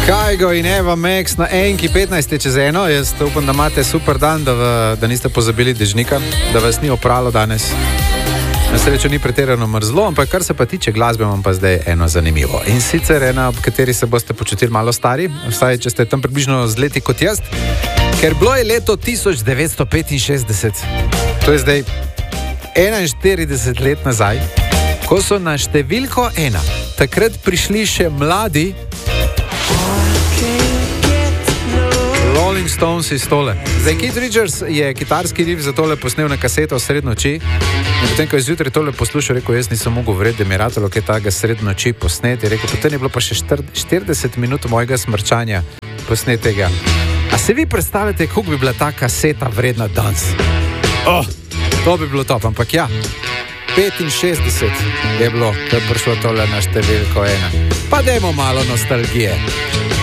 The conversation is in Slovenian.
Kajgo in Eva Max na enki 15:01. Jaz upam, da imate super dan, da niste pozabili dežnika, da vas ni opralo danes. Na srečo ni pretirano mrzlo, ampak kar se pa tiče glasbe, imam pa zdaj eno zanimivo. In sicer ena, ob kateri se boste počutili malo stari, vsaj če ste tam približno z leti kot jaz, ker bilo je leto 1965. To je zdaj 41 let nazaj, ko so na številko 1 takrat prišli še mladi Rolling Stones iz tole. Zdaj, Keith Richards je kitarski riff za tole posnel na kaseto sred noči. In potem, ko je zjutraj tole poslušal, rekel, jaz nisem mogel vreti, da mi je ratalo kaj takega sred noči posneti. Rekel, potem je bilo pa še 40 minut mojega smrčanja posnetega. A se vi predstavljate, koliko bi bila ta kaseta vredna danes? To bi bilo top, ampak ja, 65 je bilo, ko je prišlo tole na številko 1. Pa dajmo malo nostalgije.